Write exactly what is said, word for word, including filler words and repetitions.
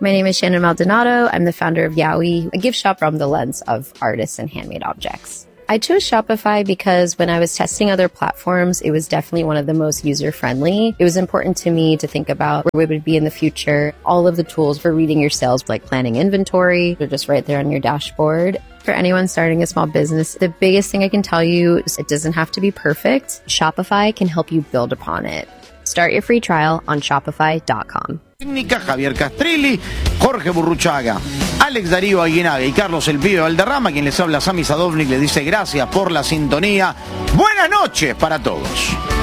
My name is Shannon Maldonado. I'm the founder of Yowie, a gift shop from the lens of artists and handmade objects. I chose Shopify because when I was testing other platforms, it was definitely one of the most user-friendly. It was important to me to think about where we would be in the future. All of the tools for reading your sales, like planning inventory, they're just right there on your dashboard. For anyone starting a small business, the biggest thing I can tell you is it doesn't have to be perfect. Shopify can help you build upon it. Start your free trial on shopify dot com. Técnica, Javier Castrilli, Jorge Burruchaga, Alex Darío Aguinaga y Carlos El Pibe Valderrama, quien les habla Sami Sadovnik, les dice gracias por la sintonía. Buenas noches para todos.